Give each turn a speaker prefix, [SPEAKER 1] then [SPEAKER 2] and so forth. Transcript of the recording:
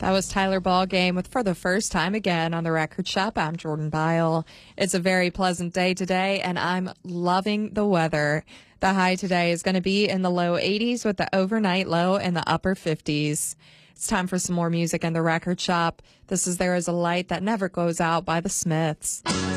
[SPEAKER 1] That was Tyler Ballgame with For the First Time Again on the Record Shop. I'm Jordan Byle. It's a very pleasant day today, and I'm loving the weather. The high today is going to be in the low 80s with the overnight low in the upper 50s. It's time for some more music in the Record Shop. This is There Is a Light That Never Goes Out by the Smiths.